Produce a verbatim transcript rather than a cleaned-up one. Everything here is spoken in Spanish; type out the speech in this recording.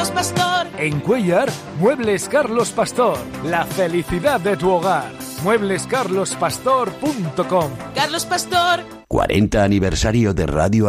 Carlos Pastor. En Cuéllar, Muebles Carlos Pastor. La felicidad de tu hogar. muebles carlos pastor punto com. Carlos Pastor. cuarenta aniversario de Radio